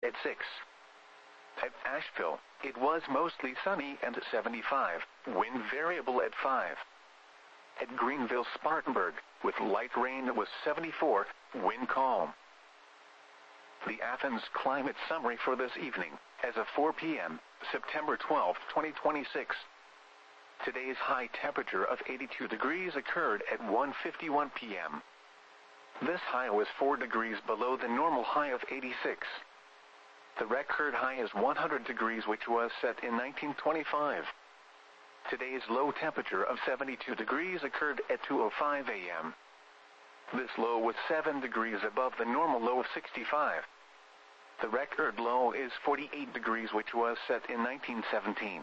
at 6. At Asheville, it was mostly sunny and 75, wind variable at 5. At Greenville, Spartanburg, with light rain, it was 74, wind calm. The Athens climate summary for this evening, as of 4 p.m., September 12, 2026. Today's high temperature of 82 degrees occurred at 1:51 p.m. This high was 4 degrees below the normal high of 86. The record high is 100 degrees, which was set in 1925. Today's low temperature of 72 degrees occurred at 2:05 a.m. This low was 7 degrees above the normal low of 65. The record low is 48 degrees, which was set in 1917.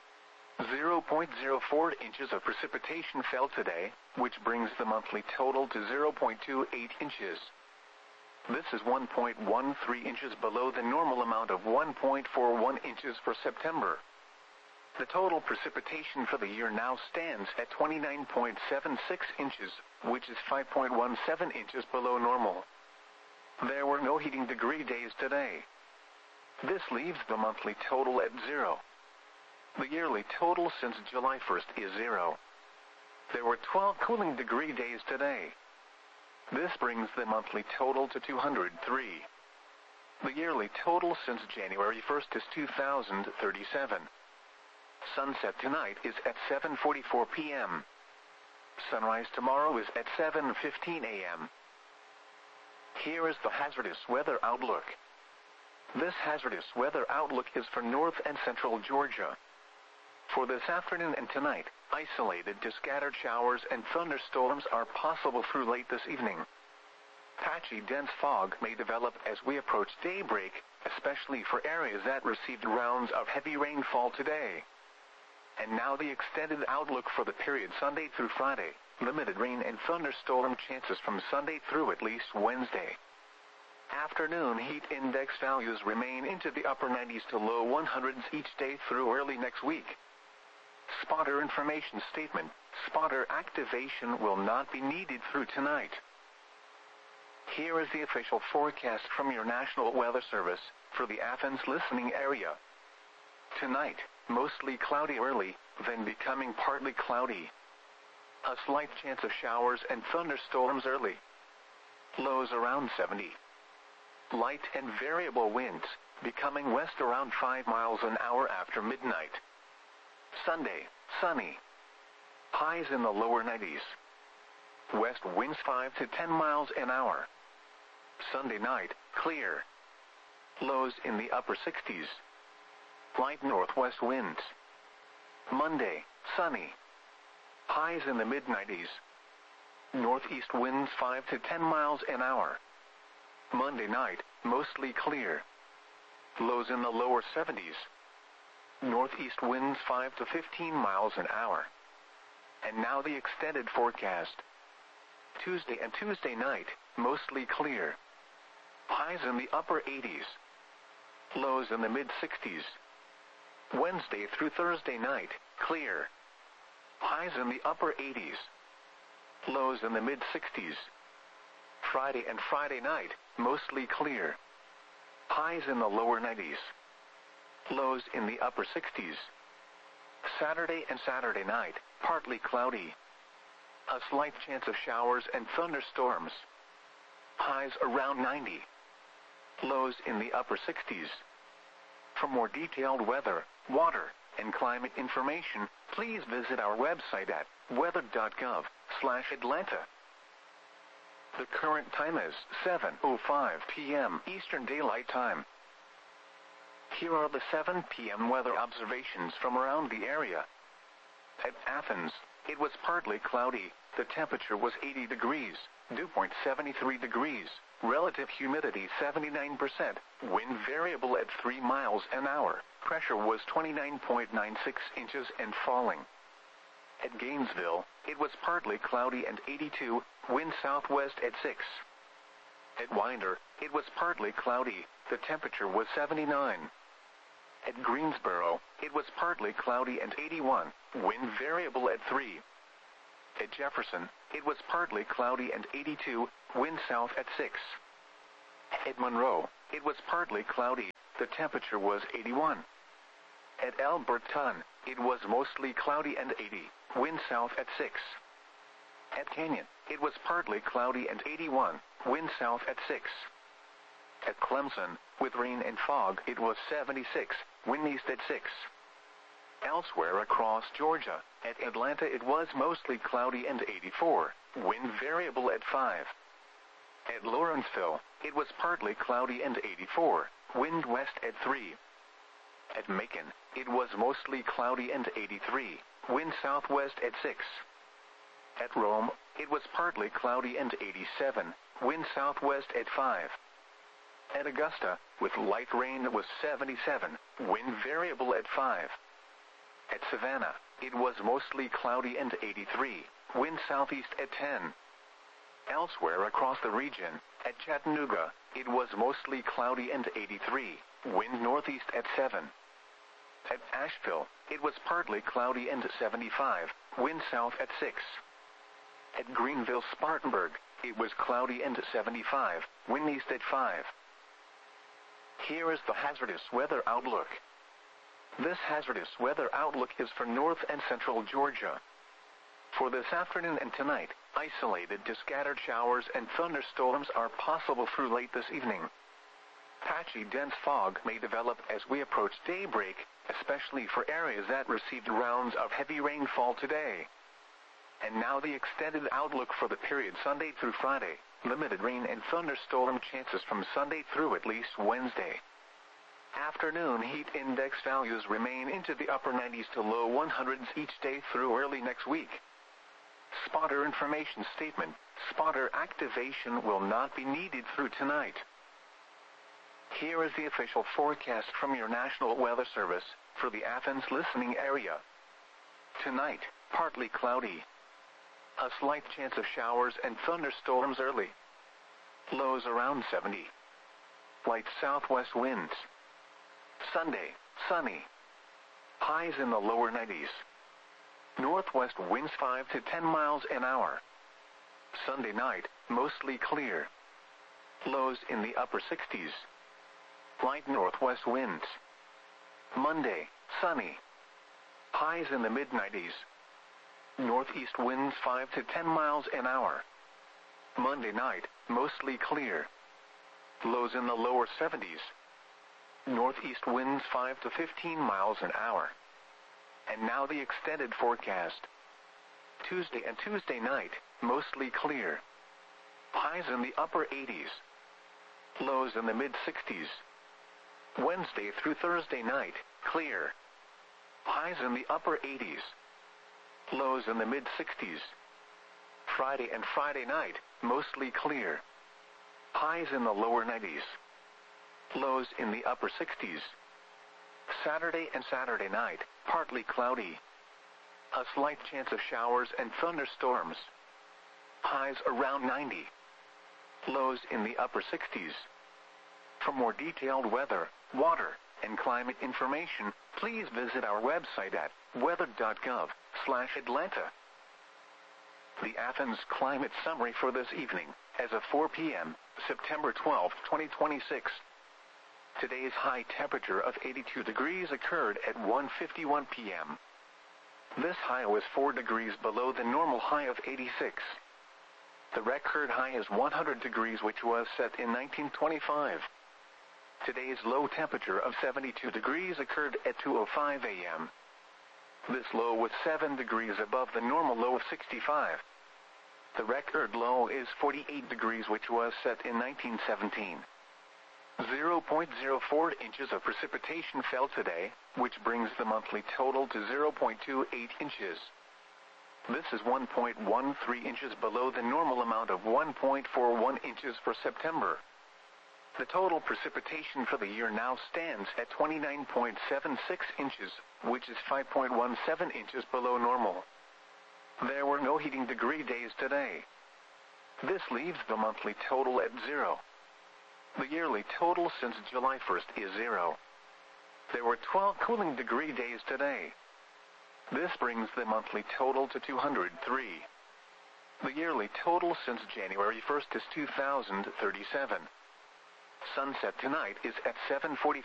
0.04 inches of precipitation fell today, which brings the monthly total to 0.28 inches. This is 1.13 inches below the normal amount of 1.41 inches for September. The total precipitation for the year now stands at 29.76 inches, which is 5.17 inches below normal. There were no heating degree days today. This leaves the monthly total at 0. The yearly total since July 1st is 0. There were 12 cooling degree days today. This brings the monthly total to 203. The yearly total since January 1st is 2,037. Sunset tonight is at 7:44 p.m. Sunrise tomorrow is at 7:15 a.m. Here is the hazardous weather outlook. This hazardous weather outlook is for north and central Georgia. For this afternoon and tonight, isolated to scattered showers and thunderstorms are possible through late this evening. Patchy dense fog may develop as we approach daybreak, especially for areas that received rounds of heavy rainfall today. And now the extended outlook for the period Sunday through Friday. Limited rain and thunderstorm chances from Sunday through at least Wednesday. Afternoon heat index values remain into the upper 90s to low 100s each day through early next week. Spotter information statement. Spotter activation will not be needed through tonight. Here is the official forecast from your National Weather Service for the Athens listening area. Tonight, mostly cloudy early, then becoming partly cloudy. A slight chance of showers and thunderstorms early. Lows around 70. Light and variable winds, becoming west around 5 miles an hour after midnight. Sunday, sunny. Highs in the lower 90s. West winds 5 to 10 miles an hour. Sunday night, clear. Lows in the upper 60s. Light northwest winds. Monday, sunny. Highs in the mid-90s. Northeast winds 5 to 10 miles an hour. Monday night, mostly clear. Lows in the lower 70s. Northeast winds 5 to 15 miles an hour. And now the extended forecast. Tuesday and Tuesday night, mostly clear. Highs in the upper 80s. Lows in the mid-60s. Wednesday through Thursday night, clear. Highs in the upper 80s. Lows in the mid-60s. Friday and Friday night, mostly clear. Highs in the lower 90s. Lows in the upper 60s. Saturday and Saturday night, partly cloudy. A slight chance of showers and thunderstorms. Highs around 90. Lows in the upper 60s. For more detailed weather, water, and climate information, please visit our website at weather.gov/Atlanta. The current time is 7:05 p.m. Eastern Daylight Time. Here are the 7 p.m. weather observations from around the area. At Athens, it was partly cloudy. The temperature was 80 degrees, dew point 73 degrees, relative humidity 79%, wind variable at 3 miles an hour, pressure was 29.96 inches and falling. At Gainesville, it was partly cloudy and 82, wind southwest at 6. At Winder, it was partly cloudy, the temperature was 79. At Greensboro, it was partly cloudy and 81, wind variable at 3. At Jefferson, it was partly cloudy and 82, wind south at 6. At Monroe, it was partly cloudy. the temperature was 81. At Alberton, it was mostly cloudy and 80, wind south at 6. At Canyon, it was partly cloudy and 81, wind south at 6. At Clemson, with rain and fog, it was 76, wind east at 6. Elsewhere across Georgia, at Atlanta it was mostly cloudy and 84, wind variable at 5. At Lawrenceville, it was partly cloudy and 84, wind west at 3. At Macon, it was mostly cloudy and 83, wind southwest at 6. At Rome, it was partly cloudy and 87, wind southwest at 5. At Augusta, with light rain it was 77, wind variable at 5. At Savannah, it was mostly cloudy and 83, wind southeast at 10. Elsewhere across the region, at Chattanooga, it was mostly cloudy and 83, wind northeast at 7. At Asheville, it was partly cloudy and 75, wind south at 6. At Greenville-Spartanburg, it was cloudy and 75, wind east at 5. Here is the hazardous weather outlook. This hazardous weather outlook is for north and central Georgia. For this afternoon and tonight, isolated to scattered showers and thunderstorms are possible through late this evening. Patchy dense fog may develop as we approach daybreak, especially for areas that received rounds of heavy rainfall today. And now the extended outlook for the period Sunday through Friday. Limited rain and thunderstorm chances from Sunday through at least Wednesday. Afternoon heat index values remain into the upper 90s to low 100s each day through early next week. Spotter information statement. Spotter activation will not be needed through tonight. Here is the official forecast from your National Weather Service for the Athens listening area. Tonight, partly cloudy. A slight chance of showers and thunderstorms early. Lows around 70. Light southwest winds. Sunday, sunny. Highs in the lower 90s. Northwest winds 5 to 10 miles an hour. Sunday night, mostly clear. Lows in the upper 60s. Light northwest winds. Monday, sunny. Highs in the mid-90s. Northeast winds 5 to 10 miles an hour. Monday night, mostly clear. Lows in the lower 70s. Northeast winds 5 to 15 miles an hour. And now the extended forecast. Tuesday and Tuesday night, mostly clear. Highs in the upper 80s. Lows in the mid-60s. Wednesday through Thursday night, clear. Highs in the upper 80s. Lows in the mid-60s. Friday and Friday night, mostly clear. Highs in the lower 90s. Lows in the upper 60s. Saturday and Saturday night, partly cloudy. A slight chance of showers and thunderstorms. Highs around 90. Lows in the upper 60s. For more detailed weather, water, and climate information, please visit our website at weather.gov/Atlanta. The Athens Climate Summary for this evening, as of 4 p.m., September 12, 2026. Today's high temperature of 82 degrees occurred at 1:51 p.m. This high was 4 degrees below the normal high of 86. The record high is 100 degrees, which was set in 1925. Today's low temperature of 72 degrees occurred at 2:05 a.m. This low was 7 degrees above the normal low of 65. The record low is 48 degrees, which was set in 1917. 0.04 inches of precipitation fell today, which brings the monthly total to 0.28 inches. This is 1.13 inches below the normal amount of 1.41 inches for September. The total precipitation for the year now stands at 29.76 inches, which is 5.17 inches below normal. There were no heating degree days today. This leaves the monthly total at 0. The yearly total since July 1st is 0. There were 12 cooling degree days today. This brings the monthly total to 203. The yearly total since January 1st is 2,037. Sunset tonight is at 7:45